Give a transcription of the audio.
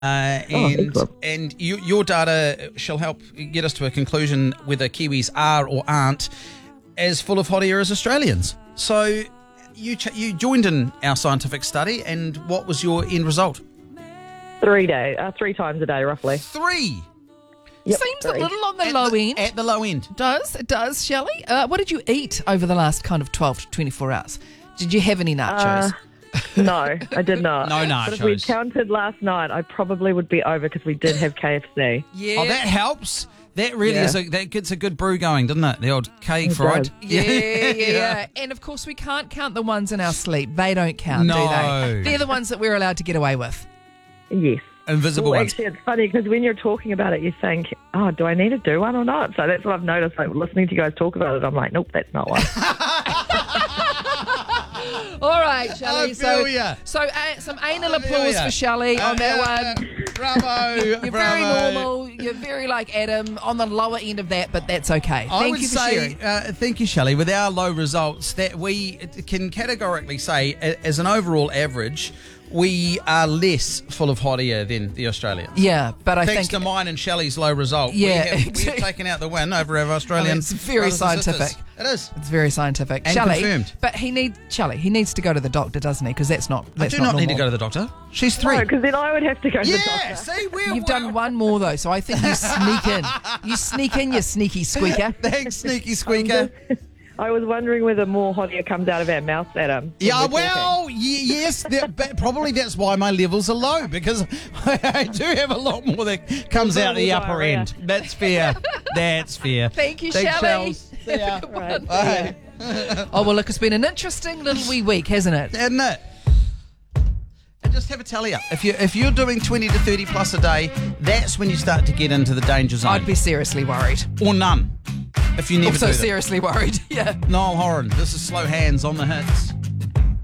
Your data shall help get us to a conclusion whether Kiwis are or aren't as full of hot air as Australians. So you joined in our scientific study, and what was your end result? 3 times a day, roughly. 3? Yep, seems 3. A little on the low end. At the low end. It does, Shelley. What did you eat over the last kind of 12 to 24 hours? Did you have any nachos? No, I did not. No nachos. But if we counted last night, I probably would be over because we did have KFC. Yeah. Oh, that helps. That really that gets a good brew going, doesn't it? The old K fried. Yeah. And of course, we can't count the ones in our sleep. They don't count, do they? They're the ones that we're allowed to get away with. Yes. Invisible ones. Actually, it's funny because when you're talking about it, you think, oh, do I need to do one or not? So that's what I've noticed. Like, listening to you guys talk about it, I'm like, nope, that's not one. All right, Shelley. So some anal applause for Shelley on that one. Bravo. You're very normal. You're very like Adam on the lower end of that, but that's okay. Thank you for sharing. Thank you, Shelley. With our low results, that we can categorically say, as an overall average, we are less full of hot air than the Australians. Yeah, but I think... Thanks to mine and Shelley's low result, we have taken out the win over our Australian it's very scientific. It is. It's very scientific. And Shelley, confirmed. But he needs to go to the doctor, doesn't he? Because that's not I do not need to go to the doctor. She's 3. No, because then I would have to go to the doctor. Yeah, see? You've done one more, though, so I think you sneak in. You sneak in, you sneaky squeaker. Thanks, sneaky squeaker. I was wondering whether more hot air comes out of our mouths, Adam. Yeah, well, yes, probably that's why my levels are low, because I do have a lot more that comes out the upper end. That's fair. That's fair. Thank you, Shelley. See ya. Right, Bye. Oh, well, look, it's been an interesting little wee week, hasn't it? Isn't it? And just have a tally up. If you're doing 20 to 30 plus a day, that's when you start to get into the danger zone. I'd be seriously worried. Or none. If you never also do that. seriously worried, yeah. Niall Horan, this is Slow Hands on the Hits.